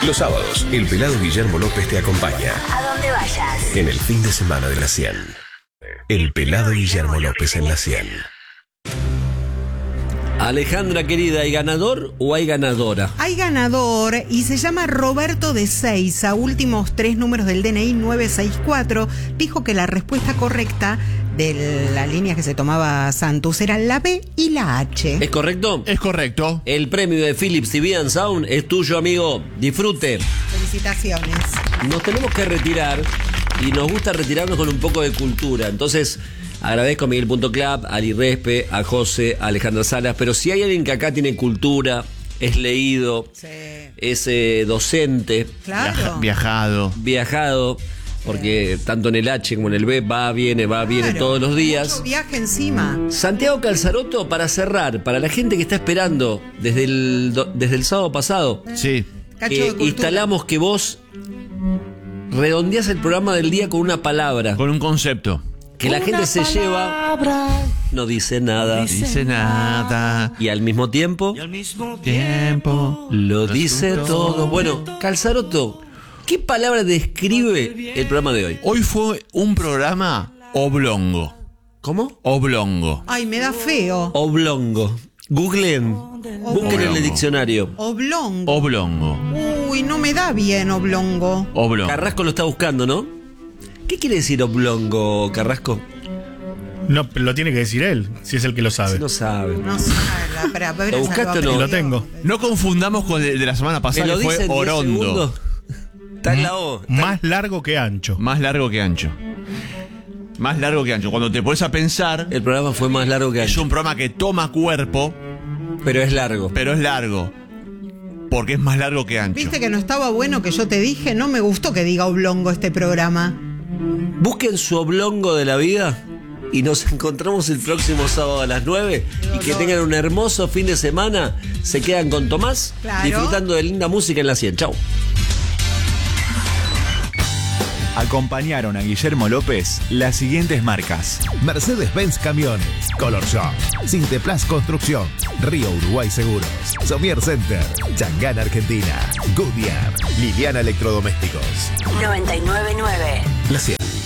Los sábados, el pelado Guillermo López te acompaña. A donde vayas. En el fin de semana de la 100. El pelado Guillermo López en la 100. Alejandra querida, ¿hay ganador o hay ganadora? Hay ganador y se llama Roberto de Seiza, últimos 3 números del DNI 964. Dijo que la respuesta correcta de la línea que se tomaba Santos era la B y la H. ¿Es correcto? Es correcto. El premio de Philips TV Sound es tuyo, amigo. Disfrute. Felicitaciones. Nos tenemos que retirar y nos gusta retirarnos con un poco de cultura. Entonces, agradezco a Miguel.club, a Ali Respe, a José, a Alejandra Salas, pero si hay alguien que acá tiene cultura, es leído, Sí. es docente, Claro. viajado, porque tanto en el H como en el B viene Claro, todos los días. Mucho viaje encima. Santiago Calzaroto, para cerrar, para la gente que está esperando desde el sábado pasado, Sí. Cacho de cultura. instalamos que vos redondeás el programa del día con una palabra. Con un concepto. Que la gente se lleva, no dice nada, Dice nada. y al mismo tiempo Tiempo. lo dice todo. Bueno, Calzaroto, ¿qué palabra describe el programa de hoy? Hoy fue un programa oblongo. ¿Cómo? Oblongo. Ay, me da feo. Oblongo. Googleen, busquen en el Oblongo. diccionario. Oblongo. Oblongo. Uy, no me da bien oblongo. Oblongo. Carrasco lo está buscando, ¿no? ¿Qué quiere decir oblongo, Carrasco? No, pero lo tiene que decir él, si es el que lo sabe. Si no sabe. No sé. ¿Lo buscaste o no? Lo tengo. No confundamos con el de la semana ¿Me pasada, lo que dice fue en 10 orondo. segundos? Está en la O. Más largo que ancho. Más largo que ancho. Más largo que ancho. Cuando te pones a pensar, El programa fue más largo que es ancho, un programa que toma cuerpo, pero es largo. pero es largo. Porque es más largo que ancho. ¿Viste que no estaba bueno que yo te dije? No me gustó que diga oblongo este programa. Busquen su oblongo de la vida y nos encontramos el próximo sábado a las 9 y que tengan un hermoso fin de semana. Se quedan con Tomás, Claro. disfrutando de linda música en la 100. Chau. Acompañaron a Guillermo López las siguientes marcas: Mercedes-Benz Camiones, Color Shop, Sinteplas Construcción, Río Uruguay Seguros, Somier Center, Changán Argentina, Goodyear, Liliana Electrodomésticos. 999. La 100.